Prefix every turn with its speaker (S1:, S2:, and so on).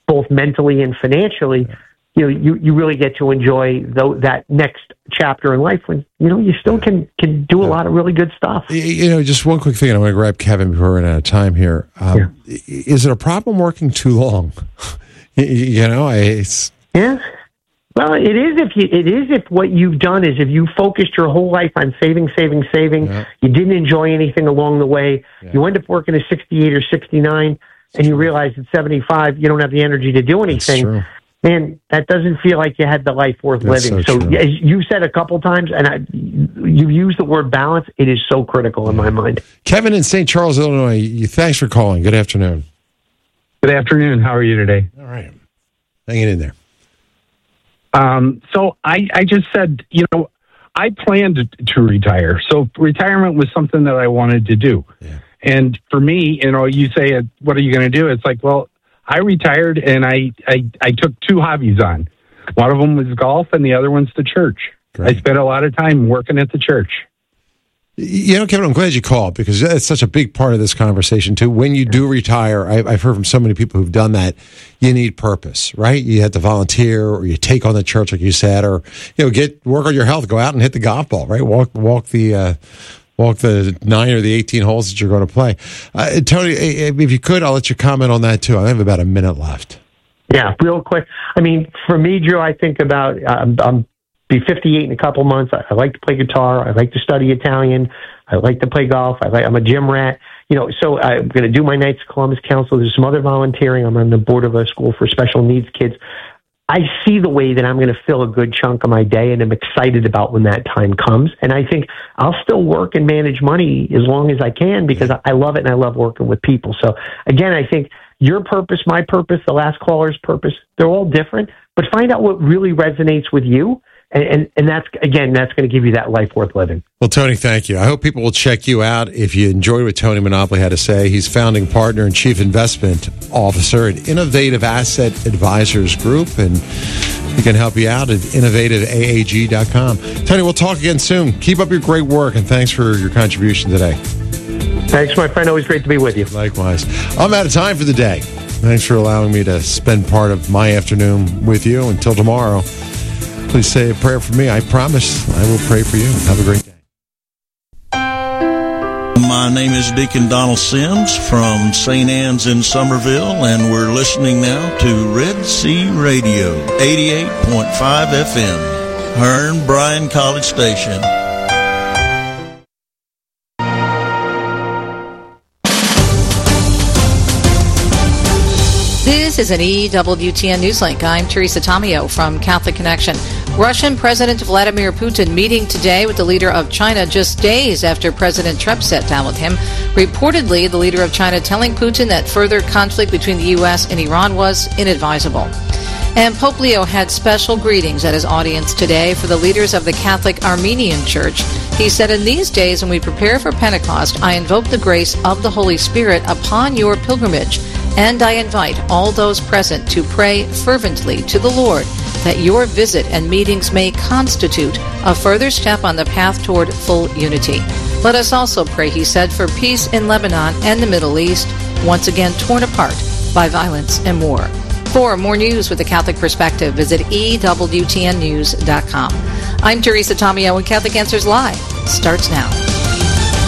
S1: both mentally and financially, you really get to enjoy that next chapter in life when, you still can do a lot of really good stuff.
S2: Just one quick thing, and I'm going to grab Kevin before we run out of time here. Is it a problem working too long?
S1: Yeah. Well, it is if what you've done is if you focused your whole life on saving, you didn't enjoy anything along the way, you end up working at 68 or 69, and you realize at 75 you don't have the energy to do anything. Man, that doesn't feel like you had the life worth living. So as you said a couple times, and you used the word balance, it is so critical in my mind.
S2: Kevin in St. Charles, Illinois, thanks for calling. Good afternoon.
S3: Good afternoon. How are you today?
S2: All right. Hanging in there.
S3: So I just said, I planned to retire. So retirement was something that I wanted to do. Yeah. And for me, you say, what are you going to do? It's like, well, I retired and I took two hobbies on. One of them was golf and the other one's the church. Great. I spent a lot of time working at the church.
S2: Kevin, I'm glad you called because it's such a big part of this conversation, too. When you do retire, I've heard from so many people who've done that, you need purpose, right? You have to volunteer or you take on the church, like you said, or, work on your health, go out and hit the golf ball, right? Walk the 9 or the 18 holes that you're going to play. Tony, if you could, I'll let you comment on that, too. I have about a minute left.
S1: Yeah, real quick. I mean, for me, Drew, I think about I'm be 58 in a couple months. I like to play guitar. I like to study Italian. I like to play golf. I'm a gym rat. So I'm going to do my Knights of Columbus Council. There's some other volunteering. I'm on the board of a school for special needs kids. I see the way that I'm going to fill a good chunk of my day, and I'm excited about when that time comes. And I think I'll still work and manage money as long as I can because I love it and I love working with people. So again, I think your purpose, my purpose, the last caller's purpose, they're all different, but find out what really resonates with you. And that's going to give you that life worth living.
S2: Well, Tony, thank you. I hope people will check you out. If you enjoyed what Tony Monopoly had to say, he's founding partner and chief investment officer at Innovative Asset Advisors Group, and he can help you out at innovativeaag.com. Tony, we'll talk again soon. Keep up your great work, and thanks for your contribution today.
S1: Thanks, my friend. Always great to be with you.
S2: Likewise. I'm out of time for the day. Thanks for allowing me to spend part of my afternoon with you. Until tomorrow, please say a prayer for me. I promise I will pray for you. Have a great day.
S4: My name is Deacon Donald Sims from St. Anne's in Somerville, and we're listening now to Red Sea Radio, 88.5 FM, Hearn Bryan College Station.
S5: This is an EWTN Newslink. I'm Teresa Tomeo from Catholic Connection. Russian President Vladimir Putin meeting today with the leader of China just days after President Trump sat down with him. Reportedly, the leader of China telling Putin that further conflict between the U.S. and Iran was inadvisable. And Pope Leo had special greetings at his audience today for the leaders of the Catholic Armenian Church. He said, "In these days when we prepare for Pentecost, I invoke the grace of the Holy Spirit upon your pilgrimage, and I invite all those present to pray fervently to the Lord that your visit and meetings may constitute a further step on the path toward full unity. Let us also pray," he said, "for peace in Lebanon and the Middle East, once again torn apart by violence and war." For more news with a Catholic perspective, visit EWTNnews.com. I'm Teresa Tomeo, and Catholic Answers Live starts now.